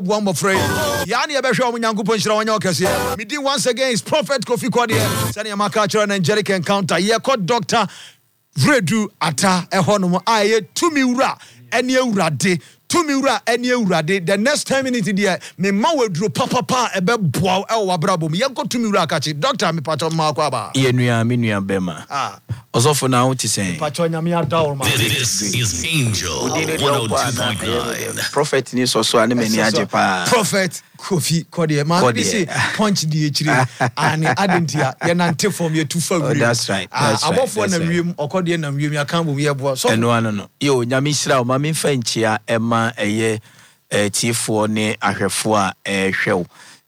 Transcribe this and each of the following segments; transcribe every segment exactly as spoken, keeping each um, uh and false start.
one more phrase. Yani ebesho omunyangu ponchira wanya okese. Me di once again is Prophet Kofi Kodie. Sani amaka chira na angelic encounter. Ye ko Doctor Vredu Ata ehono aye tumi wura ene ewurade. Tumi wura ene ewurade. The next ten minutes there me ma wedro papa pa ebe boa e wa brabo me ye ko tumi wura akachi. Doctor me pato ma kwa ba. Ye nua me nua bema. Ah. Osofo na wo ti sen. Pacho nyame adawol ma. This is Angel one oh two point nine. Prophet ni so so ane me ni aje pa. Prophet Kofi Kodie man be say punch di echire and adentia ye nante form ye tufa wuri. That's right. That's right. Abofo na wiem Okodie na wiem ya kan bo ye bo. So eno ano no. Yo nyame hira o ma me fa nchia ema eye tiefo ne ahwefo a ehwew.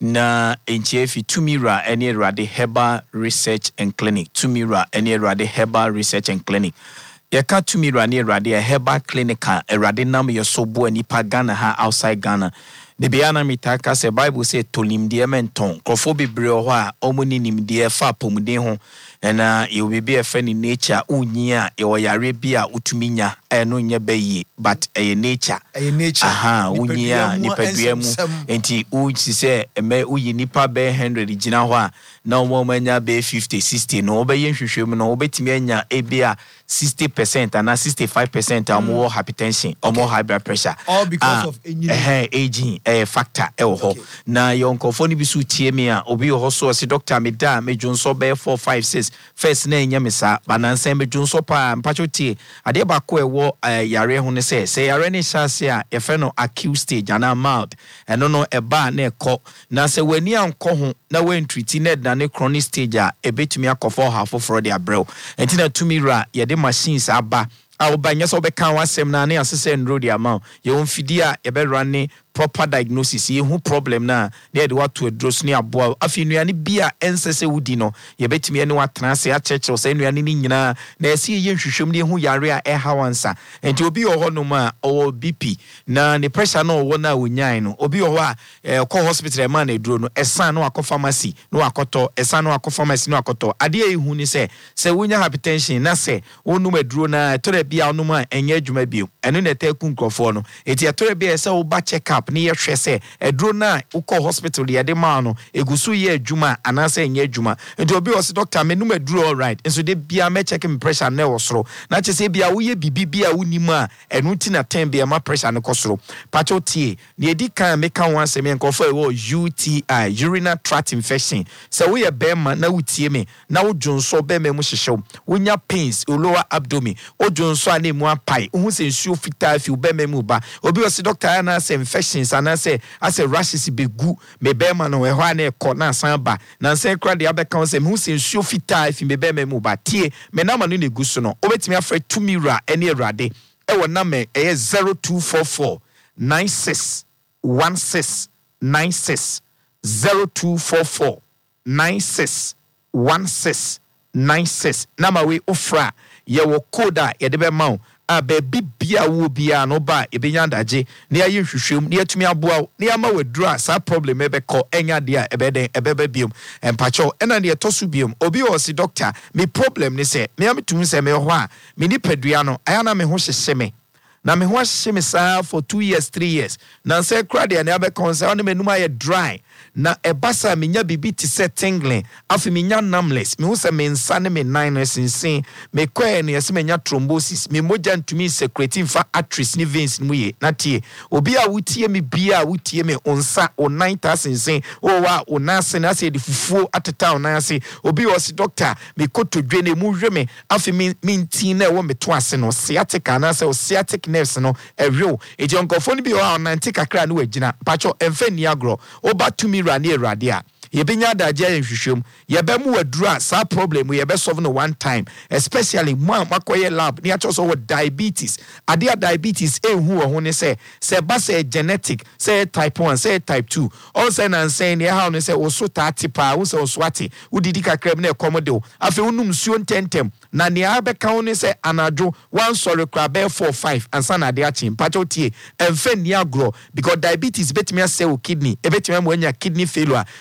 Na N T F Tumira any Rade Herbal Research and Clinic. Tumira any Rade Herbal Research and Clinic. Yaka Tumira any Rade Herbal Clinic a Rade nam yo sobo ni pa Ghana ha outside Ghana. The biana mitaka se Bible say tolim die menton. Krofo bebre ho a omuni nim die fa pomuden ho. Na you will be a friend in nature unya e wo yare bia utumi nya eno nya bayi but e nature e nature aha unya nipadua mu enti u say me uyi nipa be one hundred gina ho a na o manya be fifty sixty no obeye hwehwem no obetimi anya e bia sixty percent and sixty-five percent are more hypertension or more high blood pressure all because uh, of eh aging eh factor e wo ho na yonkofo ni bisu tie me a obi ho so se doctor me da me dwonso be four five six first na enya me sa banansa me dwonso pa mpacho tie ade ba ko e wo yare ho ne se se yare ne hyase a ye fe no acute stage ana mild eno no e ba na e ko na se wani anko ho na wen treat na da ne chronic stage a e betumi akofo ha foforo de abrel enti na tumira ye de machines aba a obanya so be kan wasem na na asese nro de ama ye won fidi a ye be run proper diagnosis ye hu problem na na de what to address ni aboa afi nuane bia ensese wudi no ye betimi ene watena se a cheche se nuane ni nyina na ese ye hwehwem ne hu yare a e hawansa enti obi ho no ma o B P na ne pressure no wo na wonyan no obi ho a ko hospital man na duro no esan no akọ pharmacy no akoto esan no akọ pharmacy no akoto ade e hu ni se se wonya hypertension na se wonu maduro na tore bia onu ma enye adwuma bio eno na teku nkrofo no enti tore bia se wo ba check up ni ye hwese edro na ukọ hospital ye de ma no egusu ye adwuma anase enye adwuma enti obi o se doctor me no maduro all right enso de bia me check me pressure na wosoro na che se bia wo ye bibi bia wonimu a enu ti na ten bia ma pressure ne kosoro pacho tie na edi kan me kan wan se me nkofo e wo U T I urinary tract infection se wo ye bema na wutie me na wo dwonso be me mu hyehyew wonya pains lower abdomen o dwonso a na mu apai hu se nsuo fitaa fi be me mu ba obi o se doctor na se infections ana se ase rashes begu me bema no we ho ana e ko na san ba na se kra de abeka se hu se nsuo fitaa fi me bema mu ba tie me na ma no negu so no obetimi afre tumira ene erade e wo na me e zero two four four nine six one six nine six zero two four four nine six one six nine six nama we ofra ye wo koda ye de be ma a be bibia wo bia no ba e be nyandaje ne aye hwehwem ne atumi aboa ne ama wadura sa problem e be ko enya de a e be den e be be biom empacho ena ne tosu biom obi o si doctor me problem ne se me am tumi se me ho a me ni padua no aya na me ho hyehye me na me ho hyehye me sa for two years three years na se kra de ne abekon se on me numa ye dry na ebasa menya bibi ti set tingling afi menya numbness me hu se me nsa ne me nine sinsin me kwae ne yesi menya thrombosis me moja ntumi secreting fa arteries ne veins mu ye na tie obi a wutie me bia wutie me onsa o nine sinsin o wa o nase na se de fufuo ateta o nase obi o si doctor me kotodwe ne mu hwe me afi me mintin na wo me to ase no sciatic na se o sciatic nerves no ewo e je onkofo ne bi o nante kakra na wagina pacho emfa ni agro o ba tumi rani radia ye benya daje nhwehwem ye be mu wadura sa problem ye be solve no one time especially mo makoye lab ne acho so with diabetes ade diabetes e hu ho ne se se ba se genetic se type one se type two all say na say ne how ne se wo so thirty pa wo se wo swati wo didi kakra na ekomodo afi unum suo ntentem na ne abeka wo ne se anadwo one sorry kra be four five ansa na de achi mpacho tie emfa ni agro because diabetes betimi ase wo kidney e betimi mo anya kidney failure diabetes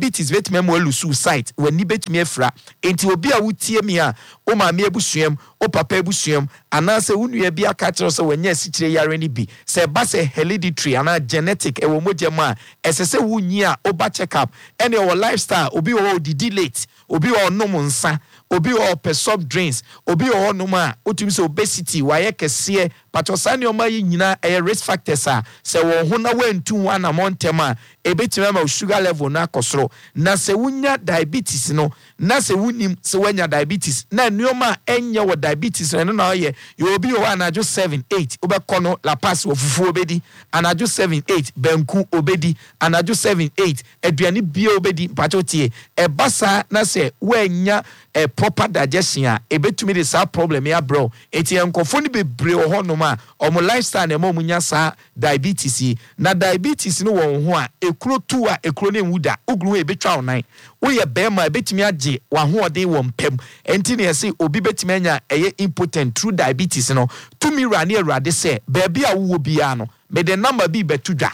diabetes betime mo lusu site wani betime afra enti obi a wutie me a o ma me abusuam o papa abusuam anase wunua bi aka kire so wanya sikire yare ni bi se ba se hereditary ana genetic e wo mogem a esese wunyi a oba check up ene wo lifestyle obi wo didi late obi wo nom nsa obi wo pe soft drinks obi wo nom a otumi se obesity waye kese patosane o ma yi nyina e risk factors a se wo ho na wantu ho na montem a ebetime ma sugar level na akosoro na se wunya diabetes no na se wunim se wanya diabetes na nneoma enye wo diabetes no na oye you obi wo anajo seven eight obekono la pass wo fufu obedi anajo seven eight banku obedi anajo seven eight aduane bia obedi pachotie e basa na se wanya a proper digestion a ebetumi de sa problem ya bro eti enkofo ni bebre wo honom a omo lifestyle na mo munya sa diabetes yi na diabetes no wo ho a ekuro tu a ekuro ne wuda ogru e betwa onan wo ye bema ebetumi age wa ho ode wo mpem enti ne se obi betumi anya eye impotent through diabetes no tumi rani erade se baabi a wo bia no me de number bi betudwa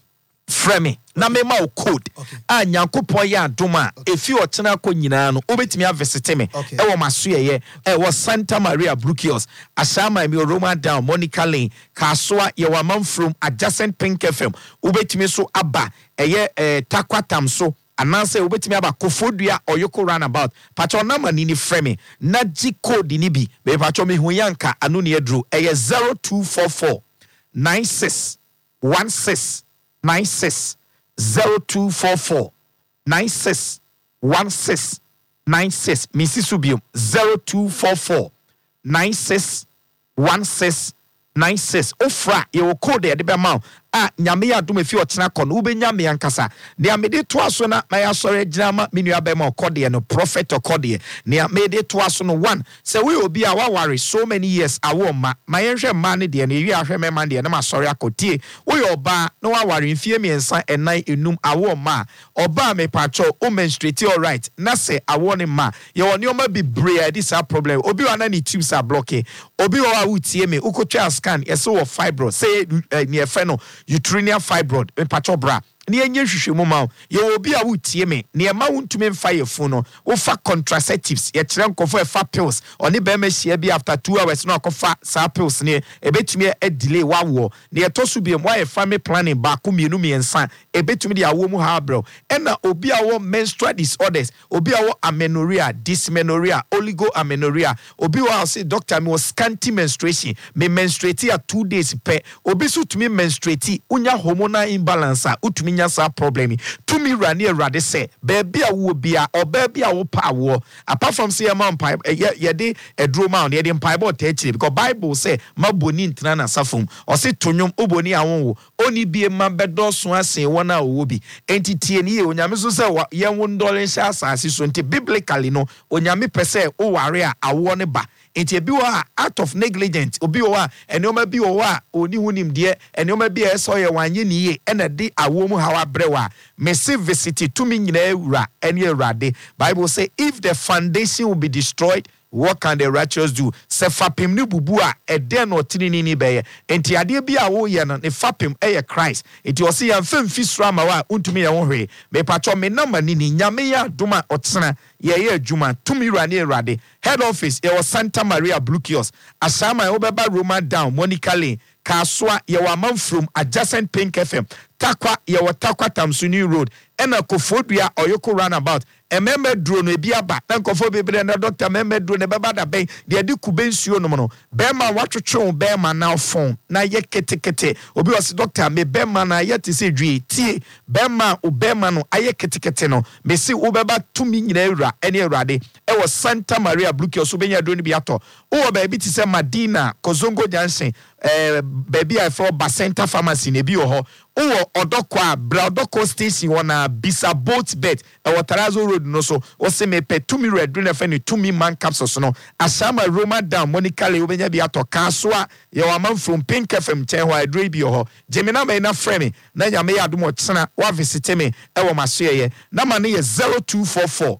frame na me ma o code a nyankopon ya adoma efi o tena ko nyina no obetimi avesite me e wo maso ye e wo Santa Maria Brukios asama mi Roma down Monica Lane kasoa ye wa man from adjacent Pink F M obetimi so aba eye eh, takwatam so ananse obetimi aba Kofodua Oyoko roundabout pacho na mani ni frame na G code ni bi be pacho me huyanka anu ne edru eye zero two four four nine six one six nine six zero two four four nine six one six nine six Mississippi zero two four four nine six one six nine six ofra ye wo code de be ma a nyame ya dum efi otena kɔ no ubenya me yankasa ne amede to aso na ma ya sɔre gyina ma menu aba ma kɔde no prophet kɔde ne amede to aso no one sɛ we obi a wa worry so many years awo ma ma yenhwɛ ma ne de ne wi ahwɛ me ma de na ma sɔre akotie we oba na wa worry mfie miensa enan enum awo ma oba me pacho o menstruate all right na sɛ awo ne ma ye woni o ma bi bre this a problem obi wa na ni tubes are blocking obi wa wutie me ukotwa scan ye so fibro say ne efe no uterine fibroid in patobra ni enye hwehwe mu ma ye obi a wutie me ne ma wuntumi mfa ye fu no wo fa contraceptives ye kire nkofo e fa pills oni be ma hia bi after two hours no akofa sa pills ne ebetumi e delay wawo ne to so bi mo ye family planning ba ko mienu miensa ebetumi de awo mu ha bro ena obi a wo menstrual disorders obi a wo amenorrhea dysmenorrhea oligoamenorrhea obi wa say doctor me was scanty menstruation me menstruate a two days per obi so tumi menstruate unya hormonal imbalance a utumi nya sa problem tumi rani erade se baby a wo bia or baby a wo pa wo apart from say am pipe ye de edro ma on ye de pipe but actually because bible say maboni ntena na safum o say tonwom oboni awon wo oni bie ma bedo so asen wona wo bi entity ni ye onyame so say ye won dole sha asase so nti biblically no onyame pese o ware a awo ne ba enti ebi wa out of negligence obi wa enoma bi wa oni hunim de enoma bi eso ye wanye ni ye ena de awo mu hawa brewa mesi visit to me nyina ewura ene ewurade bible say if the foundation will be destroyed what can the righteous do se fapim ni bubu a ede no tinini ni beye enti ade bi a wo ye no ne fapim eye Christ enti o se ya mfemfi sura ma wa untumi ye wo hwe me pacho me na mani ni nyame ya doma otena ye ye adwuma tumi rani erade head office ye was Santa Maria Brukios asama ye obeba Roma down Monica Lane Kaswa ye wa man from adjacent Pink F M takwa ye wa takwa Tamsuni Road ena Kofodua Oyoko roundabout ememe duro no ebi aba na nkofo bebre na doctor ememe duro ne beba da ben de de kube nsuo no no bema watwetwe bema na phone na ye ketekete obi was doctor me bema na ye te se dwi tie bema o bema no aye ketekete no me se wo beba tumi nyina ewura ene ewurade e was Santa Maria Brukios so benya duro ni bi ato wo ba bi te se Madina Kozongo Junction eh baby I for Basenta Pharmacy ne bi ho wo odokwa bra odokwa station wona bisa boat bed e Watarazo Road no so o se me pe tumi red na fe ni tumi man capsules no asama Roma down Monica Le obenya bi ato kasoa ye wa man from Pink F M chen ho adre bi ho Gemina me na frame na nyame ya dum otsena wa visit me e wo maso ye na ma ne ye zero two four four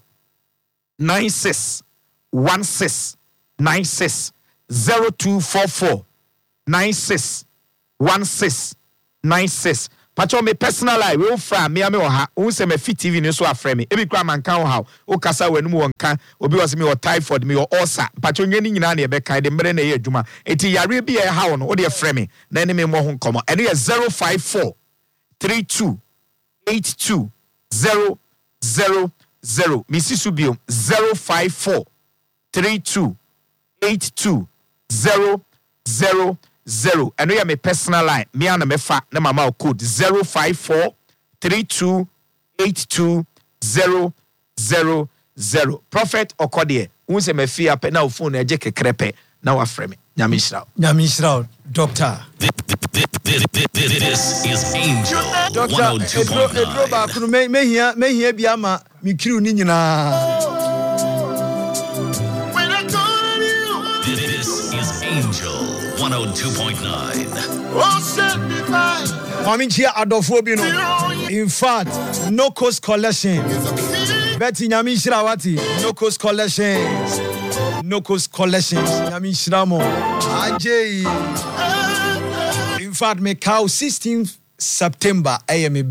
nine six one six nine six zero two four four nine six one six nine six pacho me personal life we fra me ame oha wo se me fit T V ni so afre me ebi kra man kan wo ha wo kasa wanum won kan obi was me o typhoid me o ulcer pacho nyani nyina na e be kan de mere na ye adwuma enti yare bi e ha wo no wo de frɛ me na ne me mo ho nkomo ene ye zero five four three two eight two zero zero zero misi subio zero five four three two eight two zero zero zero eno ya me personal line me ana me fa na mama code zero five four three two eight two zero zero zero Prophet Okodie unse me fia pe na phone eje kekrepe na wa frame nyame hira nyame hira doctor This is Angel doctor edro edro ba kunu me me hia me hia bia ma me kiru ni nyina. Angel one oh two point nine. Maminchia Adolfo no. In fact, no cost collection. Betty Nyami Shirawati, no cost collections. No cost collections. Nyami Shiramo. Ajay. In fact, me cow sixteenth September, I am a